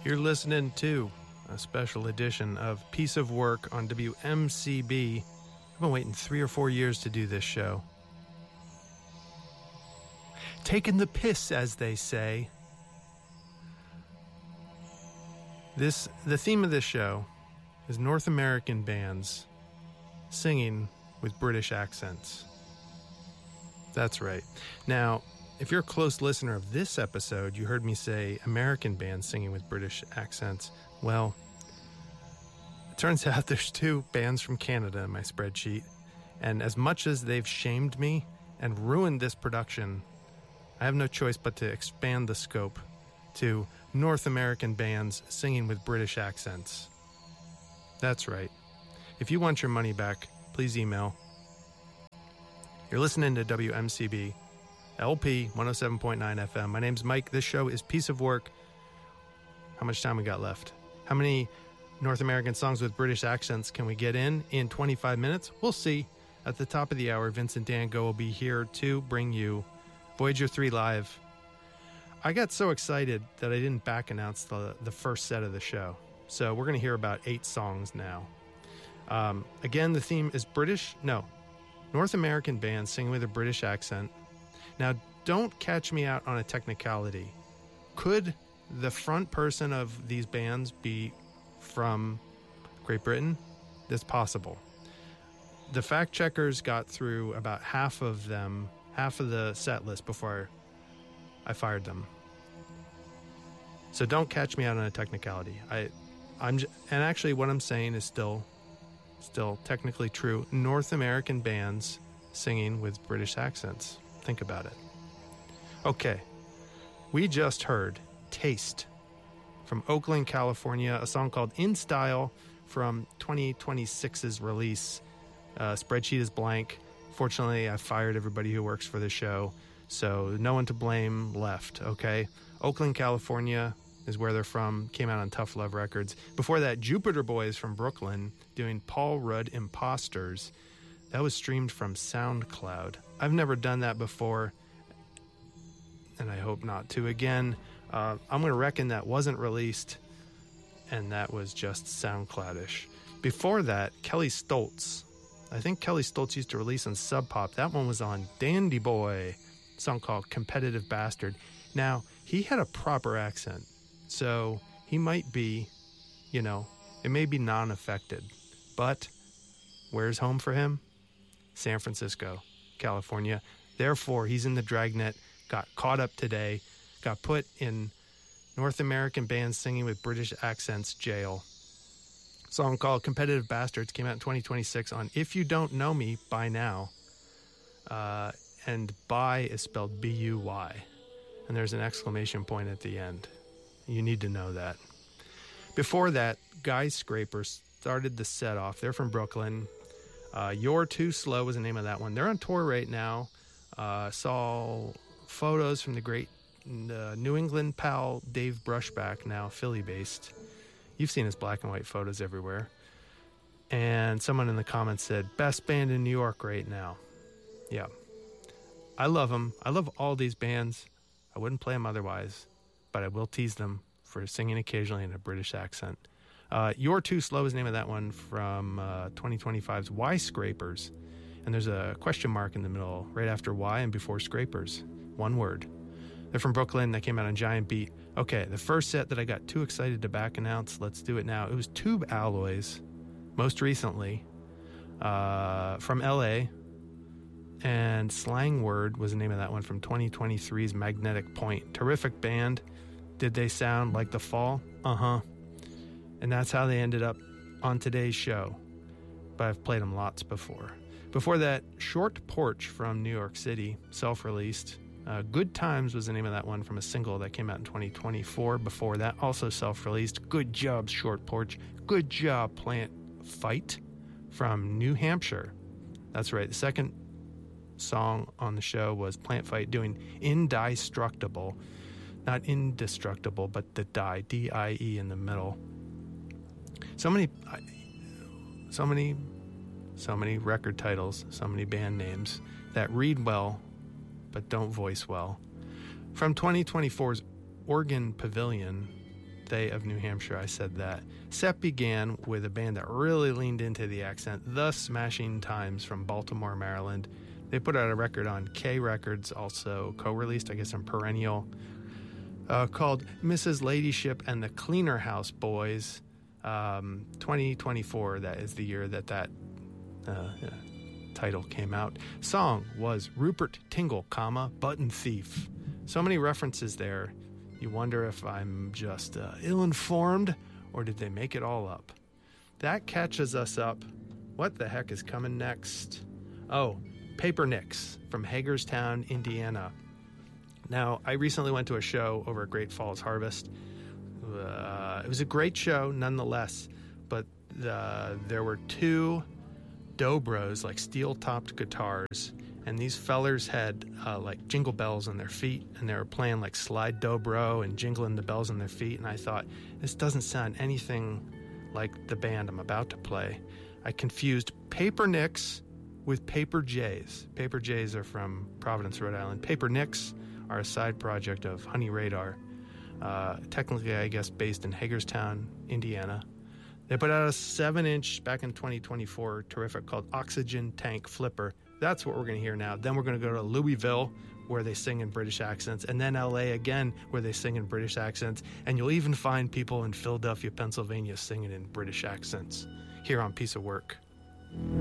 You're listening to a special edition of Piece of Work on WMCB. I've been waiting 3 or 4 years to do this show. Taking the piss, as they say. The theme of this show is North American bands singing with British accents. That's right. Now, if you're a close listener of this episode, you heard me say American bands singing with British accents. Well, it turns out there's 2 bands from Canada in my spreadsheet, and as much as they've shamed me and ruined this production, I have no choice but to expand the scope to North American bands singing with British accents. That's right. If you want your money back, please email. You're listening to WMCB, LP 107.9 FM. My name's Mike. This show is Piece of Work. How much time we got left? How many North American songs with British accents can we get in 25 minutes? We'll see. At the top of the hour, Vincent Dango will be here to bring you Voyager 3 Live. I got so excited that I didn't back announce the first set of the show. So we're going to hear about 8 songs now. Again, the theme is North American bands singing with a British accent. Now, don't catch me out on a technicality. Could the front person of these bands be from Great Britain? That's possible. The fact checkers got through about half of the set list before I fired them. So don't catch me out on a technicality. And actually what I'm saying is still technically true. North American bands singing with British accents. Think about it. Okay. We just heard Taste from Oakland, California, a song called In Style from 2026's release. Spreadsheet is blank. Fortunately, I fired everybody who works for the show, so no one to blame left, okay? Oakland, California is where they're from. Came out on Tough Love Records. Before that, Jupiter Boys from Brooklyn doing Paul Rudd Imposters. That was streamed from SoundCloud. I've never done that before, and I hope not to again. I'm going to reckon that wasn't released, and that was just SoundCloudish. Before that, Kelly Stoltz. I think Kelly Stoltz used to release on Sub Pop. That one was on Dandy Boy, a song called Competitive Bastard. Now, he had a proper accent, so he might be, it may be non-affected. But where's home for him? San Francisco, California. Therefore, he's in the dragnet, got caught up today, got put in North American bands singing with British accents jail. Song called Competitive Bastards came out in 2026 on If You Don't Know Me By Now. And by is spelled B-U-Y. And there's an exclamation point at the end. You need to know that. Before that, Guy Scrapers started the set off. They're from Brooklyn. You're Too Slow was the name of that one. They're on tour right now. Saw photos from the great New England pal Dave Brushback, now Philly-based. You've seen his black and white photos everywhere. And someone in the comments said, best band in New York right now. Yeah. I love them. I love all these bands. I wouldn't play them otherwise, but I will tease them for singing occasionally in a British accent. You're Too Slow is the name of that one from 2025's Y Scrapers. And there's a question mark in the middle, right after Y and before Scrapers. One word. They're from Brooklyn. They came out on Giant Beat. Okay, the first set that I got too excited to back announce, let's do it now. It was Tube Alloys, most recently, from LA. And Slang Word was the name of that one from 2023's Magnetic Point. Terrific band. Did they sound like The Fall? Uh-huh. And that's how they ended up on today's show. But I've played them lots before. Before that, Short Porch from New York City, self-released. Good Times was the name of that one from a single that came out in 2024. Before that, also self-released. Good job, Short Porch. Good job, Plant Fight from New Hampshire. That's right. The second song on the show was Plant Fight doing Indestructible. Not Indestructible, but the Die, D-I-E in the middle. So many record titles, so many band names that read well but don't voice well. From 2024's Organ Pavilion, birthday of New Hampshire, I said that. Set began with a band that really leaned into the accent, the Smashing Times from Baltimore, Maryland. They put out a record on K Records, also co-released, I guess, on Perennial, called Mrs. Ladyship and the Cleaner House Boys. 2024, that is the year that title came out. Song was Rupert Tingle, Button Thief. So many references there. You wonder if I'm just ill-informed, or did they make it all up? That catches us up. What the heck is coming next? Oh, Paper Nicks from Hagerstown, Indiana. Now, I recently went to a show over at Great Falls Harvest. It was a great show, nonetheless, but there were two dobros, like steel-topped guitars, and these fellers had like jingle bells on their feet, and they were playing like slide dobro and jingling the bells on their feet, and I thought, this doesn't sound anything like the band I'm about to play. I confused Paper Nicks with Paper Jays. Paper Jays are from Providence, Rhode Island. Paper Nicks are a side project of Honey Radar, technically, I guess, based in Hagerstown, Indiana. They put out a 7-inch back in 2024, terrific, called Oxygen Tank Flipper. That's what we're going to hear now. Then we're going to go to Louisville, where they sing in British accents, and then LA again, where they sing in British accents. And you'll even find people in Philadelphia, Pennsylvania singing in British accents here on Piece of Work.